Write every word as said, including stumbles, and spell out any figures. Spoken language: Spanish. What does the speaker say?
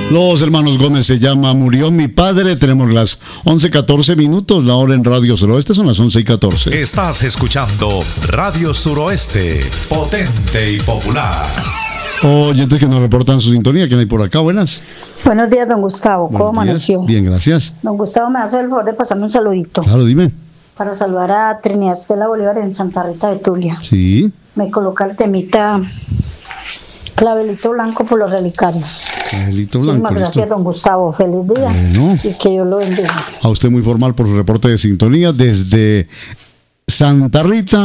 Los hermanos Gómez se llama Murió mi padre. Tenemos las once catorce minutos, la hora en Radio Suroeste son las once y catorce. Estás escuchando Radio Suroeste, potente y popular. Oyentes que nos reportan su sintonía, ¿quién hay por acá? Buenas. Buenos días, don Gustavo. ¿Cómo amaneció? Bien, gracias. Don Gustavo, me hace el favor de pasarme un saludito. Claro, dime. Para saludar a Trinidad Estela Bolívar en Santa Rita de Tulia. Sí. Me coloca el temita Clavelito Blanco por los relicarios. Clavelito Blanco. Muchísimas gracias, don Gustavo. Feliz día. Bueno. Y que Dios lo bendiga. A usted muy formal por su reporte de sintonía desde Santa Rita